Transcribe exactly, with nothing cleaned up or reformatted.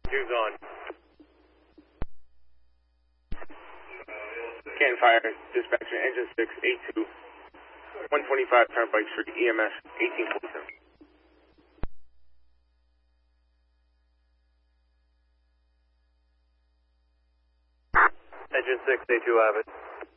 Two's on. Can fire, dispatcher, engine six, A two, one twenty-five Turnpike Street, E M S, eighteen forty-seven. Engine six, A two, have it.